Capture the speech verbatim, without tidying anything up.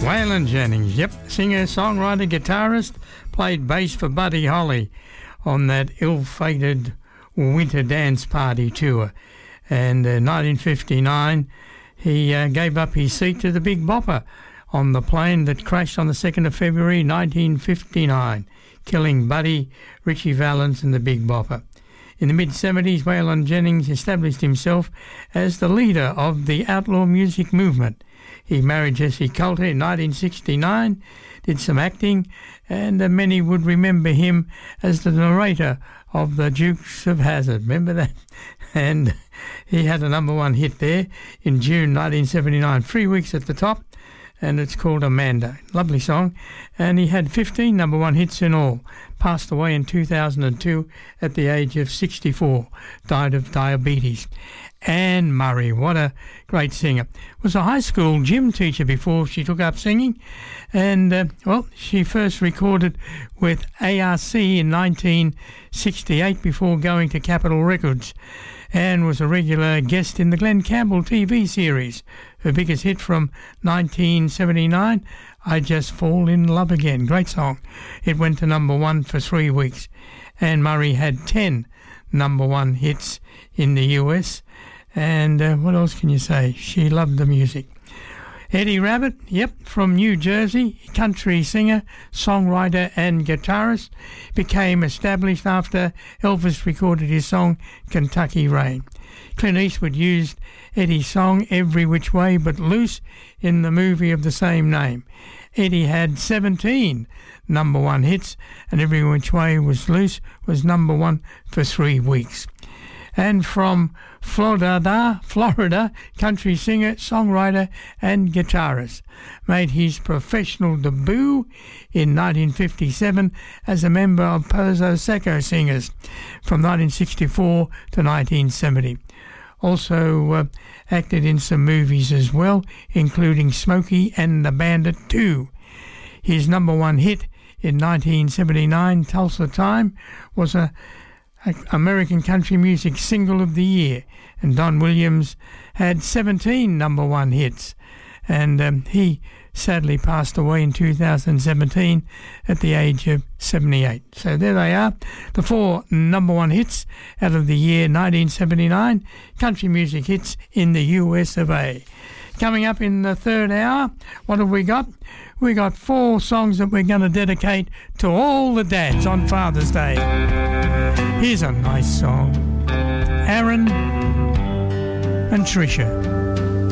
Waylon Jennings, yep, singer, songwriter, guitarist, played bass for Buddy Holly on that ill-fated Winter Dance Party tour. And in uh, nineteen fifty-nine, he uh, gave up his seat to the Big Bopper on the plane that crashed on the second of February nineteen fifty-nine, killing Buddy, Richie Valens and the Big Bopper. In the mid-seventies, Waylon Jennings established himself as the leader of the outlaw music movement. He married Jessie Coulter in nineteen sixty-nine, did some acting, and uh, many would remember him as the narrator of the Dukes of Hazzard. Remember that? And he had a number one hit there in June nineteen seventy-nine, three weeks at the top, and it's called Amanda. Lovely song. And he had fifteen number one hits in all. Passed away in two thousand two at the age of sixty-four. Died of diabetes. Anne Murray, what a great singer. Was a high school gym teacher before she took up singing. And, uh, well, she first recorded with A R C in nineteen sixty-eight before going to Capitol Records. Anne was a regular guest in the Glenn Campbell T V series. Her biggest hit from nineteen seventy-nine, I Just Fall in Love Again. Great song. It went to number one for three weeks. Anne Murray had ten number one hits in the U S. And uh, what else can you say? She loved the music. Eddie Rabbitt, yep, from New Jersey, country singer, songwriter and guitarist, became established after Elvis recorded his song Kentucky Rain. Clint Eastwood used Eddie's song Every Which Way But Loose in the movie of the same name. Eddie had seventeen number one hits, and Every Which Way Was Loose was number one for three weeks. And from Florida, Florida, country singer, songwriter and guitarist. Made his professional debut in nineteen fifty-seven as a member of Pozo Sacco Singers from nineteen sixty-four to nineteen seventy. Also uh, acted in some movies as well, including Smokey and the Bandit two. His number one hit in nineteen seventy-nine, Tulsa Time, was a American Country Music Single of the Year, and Don Williams had seventeen number one hits, and um, he sadly passed away in two thousand seventeen at the age of seventy-eight. So there they are, the four number one hits out of the year nineteen seventy-nine, country music hits in the U S of A. Coming up in the third hour, what have we got? We got four songs that we're going to dedicate to all the dads on Father's Day. Here's a nice song. Aaron and Tricia.